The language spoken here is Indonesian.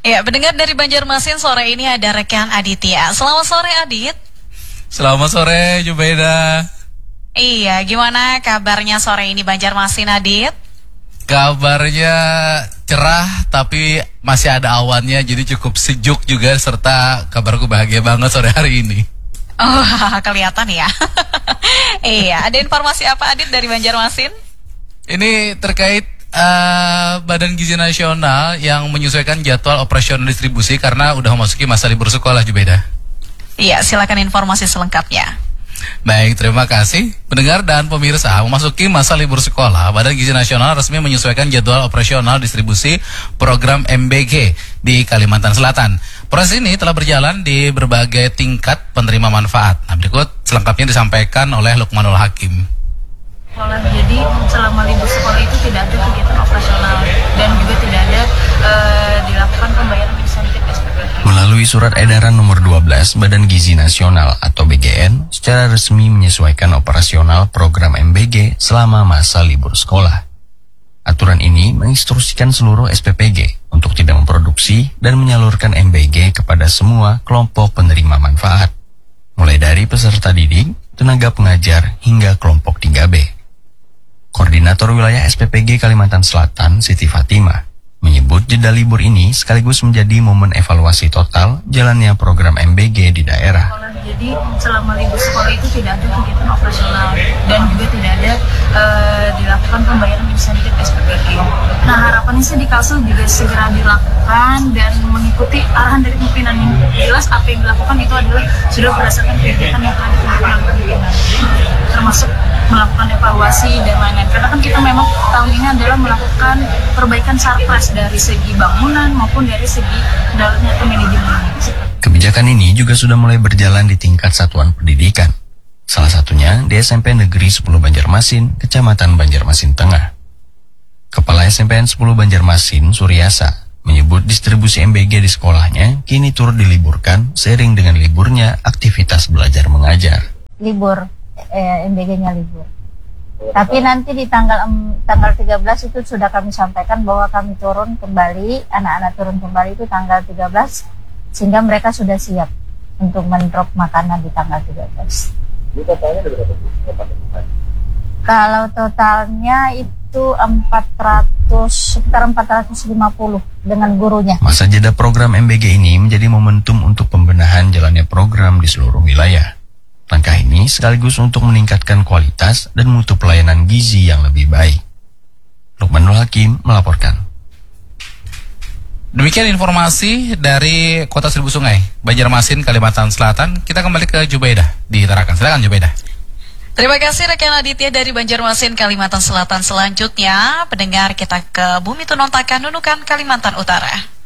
Ya, pendengar dari Banjarmasin, sore ini ada rekan Aditya. Selamat sore, Adit. Selamat sore, Jubaida. Iya, gimana kabarnya sore ini Banjarmasin, Adit? Kabarnya cerah, tapi masih ada awannya, jadi cukup sejuk juga, serta kabarku bahagia banget sore hari ini. Oh, kelihatan ya. Iya, ada informasi apa, Adit, dari Banjarmasin? Ini terkait Badan Gizi Nasional yang menyesuaikan jadwal operasional distribusi karena udah memasuki masa libur sekolah, Jubaida. Iya, silakan informasi selengkapnya. Baik, terima kasih. Pendengar dan pemirsa, memasuki masa libur sekolah, Badan Gizi Nasional resmi menyesuaikan jadwal operasional distribusi program MBG di Kalimantan Selatan. Proses ini telah berjalan di berbagai tingkat penerima manfaat. Nah, berikut selengkapnya disampaikan oleh Lukmanul Hakim. Jadi selama libur sekolah itu tidak ada kegiatan operasional dan juga tidak ada dilakukan pembayaran insentif SPP. Melalui surat edaran nomor 12 Badan Gizi Nasional atau BGN secara resmi menyesuaikan operasional program MBG selama masa libur sekolah. Aturan ini menginstruksikan seluruh SPPG untuk tidak memproduksi dan menyalurkan MBG kepada semua kelompok penerima manfaat, mulai dari peserta didik, tenaga pengajar hingga kelompok 3B. Koordinator Wilayah SPPG Kalimantan Selatan, Siti Fatimah, menyebut jeda libur ini sekaligus menjadi momen evaluasi total jalannya program MBG di daerah. Jadi selama libur sekolah itu tidak ada kegiatan operasional dan juga tidak ada dilakukan pembayaran insentif SPPG. Nah, harapannya sih di Kalsel juga segera dilakukan dan mengikuti arahan dari pimpinan yang jelas apa yang dilakukan itu adalah sudah berdasarkan kegiatan yang telah dilakukan pimpinan, termasuk melakukan evaluasi dan lain-lain. Karena kan kita memang tahun ini adalah melakukan perbaikan sarpras dari segi bangunan maupun dari segi dalamnya atau manajemen. Kebijakan ini juga sudah mulai berjalan di tingkat satuan pendidikan. Salah satunya di SMP Negeri 10 Banjarmasin, Kecamatan Banjarmasin Tengah. Kepala SMPN 10 Banjarmasin, Suryasa, menyebut distribusi MBG di sekolahnya kini turut diliburkan seiring dengan liburnya aktivitas belajar mengajar. Libur. MBG-nya libur. Tapi nanti di tanggal 13 itu sudah kami sampaikan bahwa kami turun kembali, anak-anak turun kembali itu tanggal 13, sehingga mereka sudah siap untuk mendrop makanan di tanggal 13. Ini totalnya ada berapa? Kalau totalnya itu sekitar 450 dengan gurunya. Masa jeda program MBG ini menjadi momentum untuk pembenahan jalannya program di seluruh wilayah. Langkah ini sekaligus untuk meningkatkan kualitas dan mutu pelayanan gizi yang lebih baik. Lukmanul Hakim melaporkan. Demikian informasi dari Kota Seribu Sungai, Banjarmasin, Kalimantan Selatan. Kita kembali ke Jubaida di Tarakan. Silakan Jubaida. Terima kasih rekan Aditya dari Banjarmasin, Kalimantan Selatan. Selanjutnya, pendengar kita ke Bumi Tunontakan, Nunukan, Kalimantan Utara.